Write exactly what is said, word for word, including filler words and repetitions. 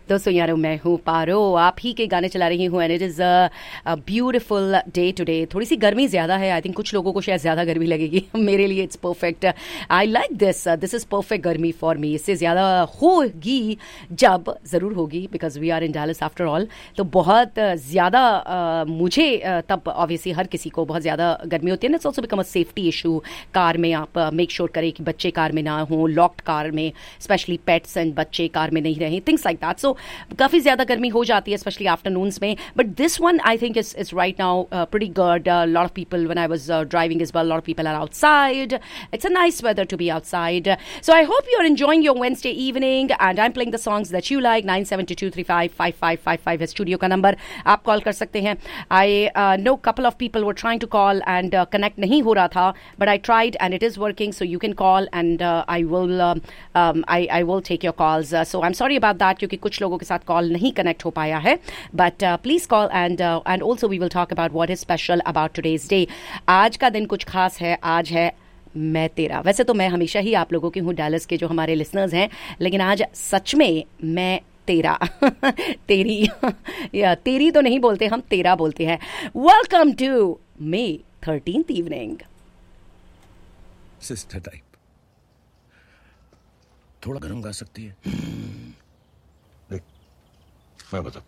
दोस्तों यारो मैं हूँ पारो, आप ही के गाने चला रही हूँ and it is a beautiful day today. थोड़ी सी गर्मी ज़्यादा है, आई थिंक कुछ लोगों को शायद ज़्यादा गर्मी लगेगी, मेरे लिए it's perfect. I like this, this is perfect गर्मी फॉर मी। इससे ज़्यादा होगी जब ज़रूर होगी, because we are in Dallas after all, तो बहुत ज़्यादा uh, मुझे uh, तब ऑब्वियसली हर किसी को बहुत ज़्यादा गर्मी होती है। It's also become a safety issue. Car में आप मेक uh, श्योर करें कि बच्चे कार में ना हों, लॉक्ड कार में, स्पेशली पेट्स एंड बच्चे कार में नहीं रहें, थिंग्स लाइक दैट। सो काफ़ी ज़्यादा गर्मी हो जाती है स्पेशली आफ्टरनून्स में, but this one I think is is right now pretty good. Lot of people, when I was driving as well, lot of people are outside. It's a nice weather to be outside. So I hope you're enjoying your Wednesday evening and I'm playing the songs that you like. nine seven two two three five five five five five है studio का number, आप call कर सकते हैं. I uh, know couple of people were trying to call and uh, connect नहीं हो रहा था, but I tried and it is working, so you can call and uh, I will uh, um, I, I will take your calls. Uh, so I'm sorry about that क्योंकि कुछ लोगों के साथ call नहीं कनेक्ट हो पाया है, but uh, please call and uh, and also we will talk about what is special about today's day. आज का दिन कुछ खास है, आज है मैं तेरा। वैसे तो मैं हमेशा ही आप लोगों की हूँ, डैलस के जो हमारे लिसनर्स हैं, लेकिन आज सच में मैं तेरा तेरी या तेरी तो नहीं बोलते हम, तेरा बोलते हैं. Welcome to may thirteenth evening. Sister type थोड़ा गर्म गा सकती है? देख मैं बताता